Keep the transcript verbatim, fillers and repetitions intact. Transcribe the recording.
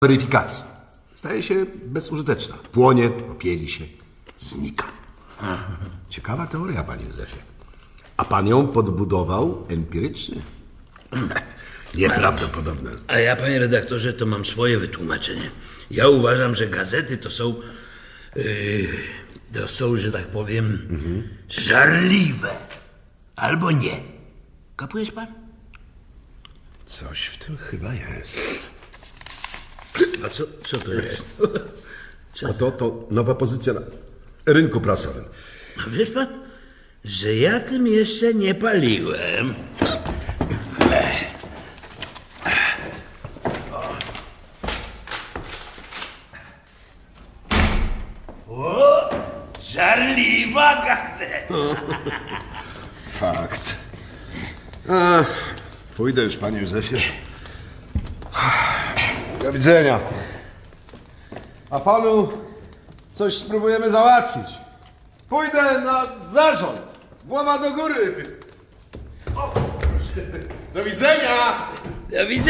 weryfikacji. Staje się bezużyteczna. Płonie, popieli się, znika. Ciekawa teoria, panie Józefie. A pan ją podbudował empirycznie? Nieprawdopodobne. A ja, panie redaktorze, to mam swoje wytłumaczenie. Ja uważam, że gazety to są, yy, to są, że tak powiem, mhm. żarliwe. Albo nie. Kapujesz pan? Coś w tym chyba jest. A co, co to jest? Co? A to, to nowa pozycja na rynku prasowym. A wiesz pan, że ja tym jeszcze nie paliłem. O, żarliwa gazeta. Fakt. A, pójdę już, panie Józefie. Do widzenia. A panu coś spróbujemy załatwić. Pójdę na zarząd. Głowa do góry. O, do widzenia. Do widzenia.